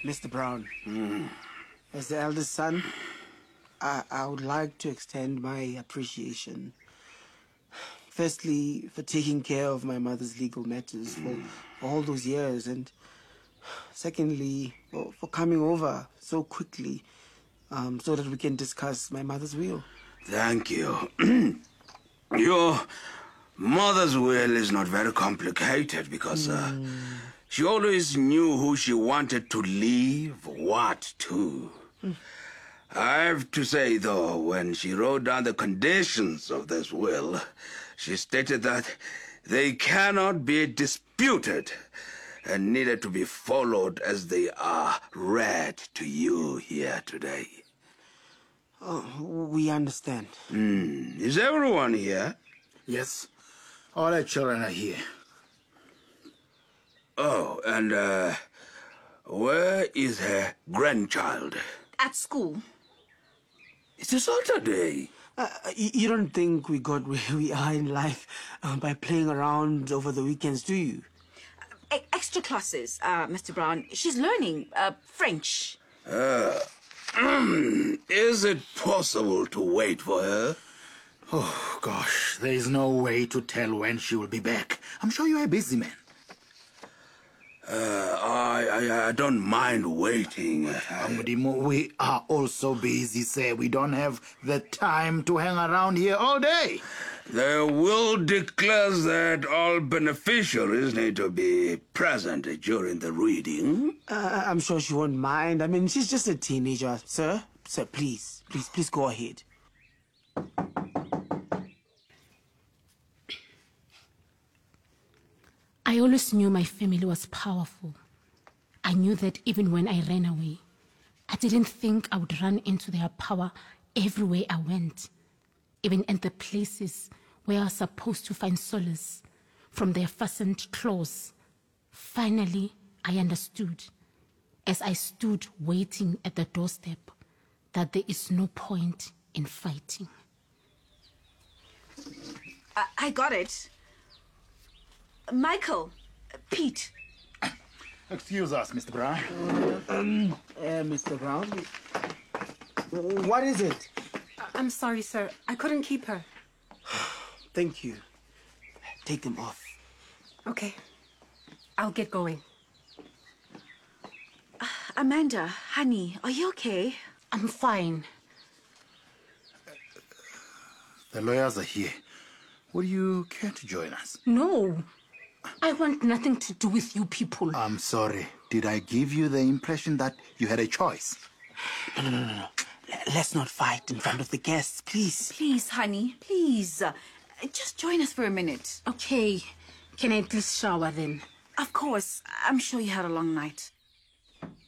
Mr. Brown, as the eldest son, I would like to extend my appreciation. Firstly, for taking care of my mother's legal matters for all those years, and secondly, for coming over so quickly so that we can discuss my mother's will. Thank you. Your mother's will is not very complicated because she always knew who she wanted to leave what to. I have to say, though, when she wrote down the conditions of this will, she stated that they cannot be disputed and needed to be followed as they are read to you here today. Oh, we understand. Is everyone here? Yes. All our children are here. Oh, and where is her grandchild? At school. It's a Saturday. You don't think we got where we are in life by playing around over the weekends, do you? Extra classes, Mr. Brown. She's learning French. Is it possible to wait for her? Oh, gosh, there is no way to tell when she will be back. I'm sure you're a busy man. I don't mind waiting. Mudimo, we are also busy, sir. We don't have the time to hang around here all day. The will declares that all beneficiaries need to be present during the reading. I'm sure she won't mind. I mean, she's just a teenager. Sir, please go ahead. I always knew my family was powerful. I knew that even when I ran away, I didn't think I would run into their power everywhere I went, even at the places where I was supposed to find solace from their fastened claws. Finally, I understood, as I stood waiting at the doorstep, that there is no point in fighting. I got it. Michael, Pete. Excuse us, Mr. Brown. Mr. Brown, what is it? I'm sorry, sir. I couldn't keep her. Thank you. Take them off. Okay. I'll get going. Amanda, honey, are you okay? I'm fine. The lawyers are here. Would you care to join us? No, I want nothing to do with you people. I'm sorry. Did I give you the impression that you had a choice? No. Let's not fight in front of the guests, please. Please, honey, please. Just join us for a minute. Okay, can I at least shower then? Of course. I'm sure you had a long night.